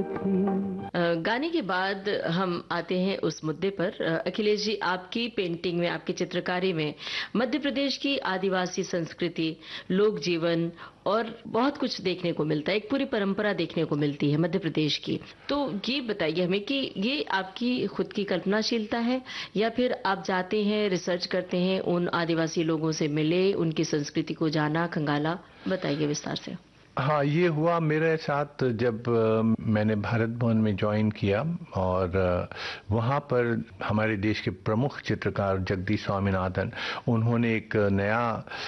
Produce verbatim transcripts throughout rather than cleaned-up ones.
अ, गाने के बाद हम आते हैं उस मुद्दे पर। अ, अखिलेश जी, आपकी पेंटिंग में, आपकी चित्रकारी में मध्य प्रदेश की आदिवासी संस्कृति, लोक जीवन और बहुत कुछ देखने को मिलता है। एक पूरी परंपरा देखने को मिलती है मध्य प्रदेश की। तो ये बताइए हमें कि ये आपकी खुद की कल्पनाशीलता है या फिर आप जाते हैं, रिसर्च करते हैं, उन आदिवासी लोगों से मिले, उनकी संस्कृति को जाना, खंगाला? बताइए विस्तार से। हाँ, ये हुआ मेरे साथ जब अ, मैंने भारत भवन में ज्वाइन किया और अ, वहाँ पर हमारे देश के प्रमुख चित्रकार जगदीश स्वामीनाथन, उन्होंने एक नया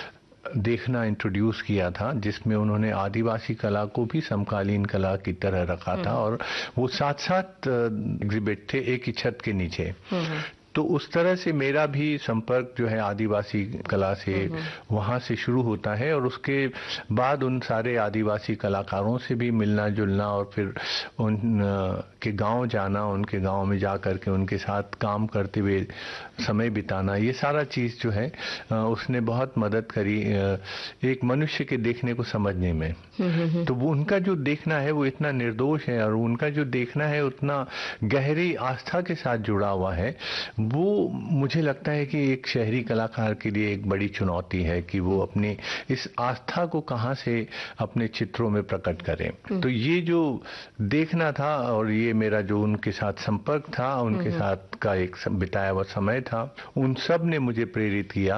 देखना इंट्रोड्यूस किया था जिसमें उन्होंने आदिवासी कला को भी समकालीन कला की तरह रखा था और वो साथ साथ एग्जिबिट थे एक ही छत के नीचे। तो उस तरह से मेरा भी संपर्क जो है आदिवासी कला से वहाँ से शुरू होता है और उसके बाद उन सारे आदिवासी कलाकारों से भी मिलना जुलना और फिर उन के गांव जाना, उनके गांव में जा कर के उनके साथ काम करते हुए समय बिताना, ये सारा चीज़ जो है उसने बहुत मदद करी एक मनुष्य के देखने को समझने में। तो वो उनका जो देखना है वो इतना निर्दोष है और उनका जो देखना है उतना गहरी आस्था के साथ जुड़ा हुआ है। वो मुझे लगता है कि एक शहरी कलाकार के लिए एक बड़ी चुनौती है कि वो अपनी इस आस्था को कहाँ से अपने चित्रों में प्रकट करें। तो ये जो देखना था और ये मेरा जो उनके साथ संपर्क था, उनके साथ का एक बिताया हुआ समय था, उन सब ने मुझे प्रेरित किया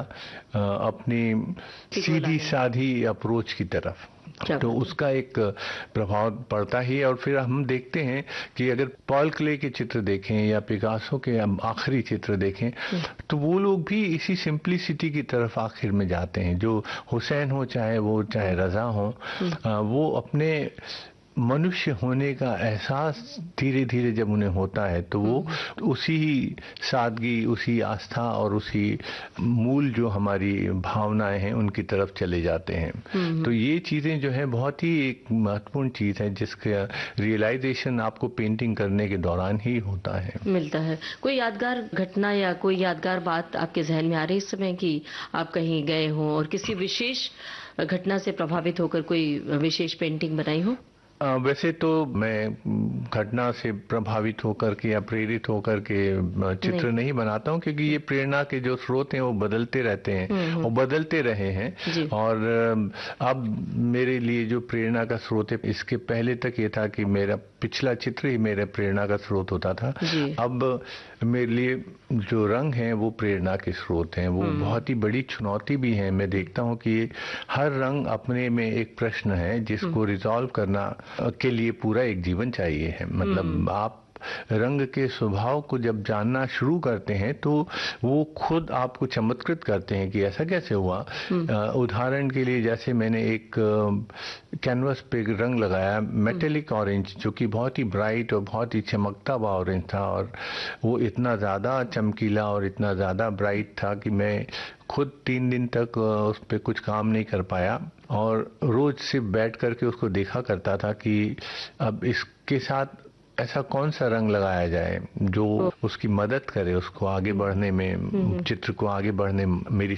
अपनी सीधी साधी अप्रोच की तरफ। तो उसका एक प्रभाव पड़ता ही है। और फिर हम देखते हैं कि अगर पॉल क्ले के चित्र देखें या पिकासो के आखिरी चित्र देखें तो वो लोग भी इसी सिंप्लिसिटी की तरफ आखिर में जाते हैं। जो हुसैन हो, चाहे वो चाहे रजा हो, वो अपने मनुष्य होने का एहसास धीरे धीरे जब उन्हें होता है तो वो उसी सादगी, उसी आस्था और उसी मूल जो हमारी भावनाएं हैं उनकी तरफ चले जाते हैं। तो ये चीज़ें जो है बहुत ही एक महत्वपूर्ण चीज़ है जिसका रियलाइजेशन आपको पेंटिंग करने के दौरान ही होता है, मिलता है। कोई यादगार घटना या कोई यादगार बात आपके जहन में आ रही इस समय कि आप कहीं गए हों और किसी विशेष घटना से प्रभावित होकर कोई विशेष पेंटिंग बनाई हो? आ, वैसे तो मैं घटना से प्रभावित होकर के या प्रेरित होकर के चित्र नहीं, नहीं बनाता हूँ क्योंकि ये प्रेरणा के जो स्रोत हैं वो बदलते रहते हैं और बदलते रहे हैं। और अब मेरे लिए जो प्रेरणा का स्रोत है, इसके पहले तक ये था कि मेरा पिछला चित्र ही मेरे प्रेरणा का स्रोत होता था। अब मेरे लिए जो रंग हैं वो प्रेरणा के स्रोत हैं। वो बहुत ही बड़ी चुनौती भी है। मैं देखता हूँ कि हर रंग अपने में एक प्रश्न है जिसको रिजॉल्व करना के लिए पूरा एक जीवन चाहिए है। मतलब आप रंग के स्वभाव को जब जानना शुरू करते हैं तो वो खुद आपको चमत्कृत करते हैं कि ऐसा कैसे हुआ। उदाहरण के लिए जैसे मैंने एक कैनवस पे रंग लगाया मेटेलिक ऑरेंज, जो कि बहुत ही ब्राइट और बहुत ही चमकता हुआ ऑरेंज था और वो इतना ज़्यादा चमकीला और इतना ज़्यादा ब्राइट था कि मैं खुद तीन दिन तक उस पर कुछ काम नहीं कर पाया और रोज सिर्फ बैठ करके उसको देखा करता था कि अब इसके साथ ऐसा कौन सा रंग लगाया जाए जो उसकी मदद करे उसको आगे बढ़ने में, चित्र को आगे बढ़ने मेरी